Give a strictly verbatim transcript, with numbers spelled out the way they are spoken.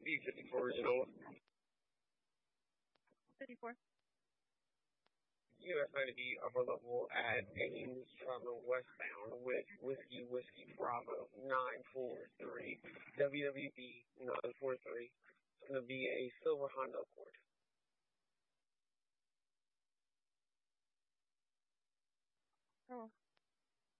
B fifty-four original. fifty-four. U S ninety upper level at Ames, traveling westbound with Whiskey Whiskey Bravo nine four three, W W B nine four three. It's going to be a silver Honda Accord. Oh.